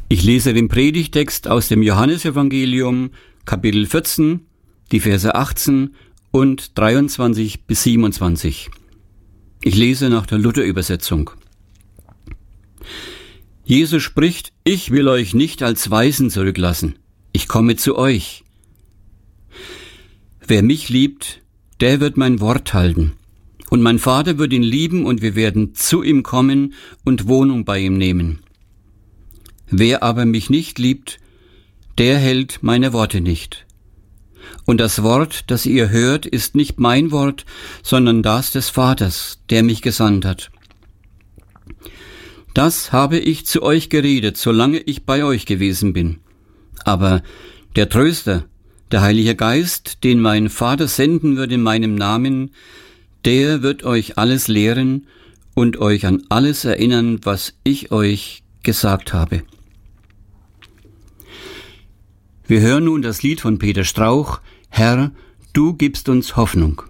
Ich lese den Predigtext aus dem Johannesevangelium, Kapitel 14, die Verse 18 und 23 bis 27. Ich lese nach der Luther-Übersetzung. Jesus spricht: Ich will euch nicht als Waisen zurücklassen. Ich komme zu euch. Wer mich liebt, der wird mein Wort halten. Und mein Vater wird ihn lieben, und wir werden zu ihm kommen und Wohnung bei ihm nehmen. Wer aber mich nicht liebt, der hält meine Worte nicht. Und das Wort, das ihr hört, ist nicht mein Wort, sondern das des Vaters, der mich gesandt hat. Das habe ich zu euch geredet, solange ich bei euch gewesen bin. Aber der Tröster, der Heilige Geist, den mein Vater senden wird in meinem Namen, der wird euch alles lehren und euch an alles erinnern, was ich euch gesagt habe. Wir hören nun das Lied von Peter Strauch: Herr, du gibst uns Hoffnung.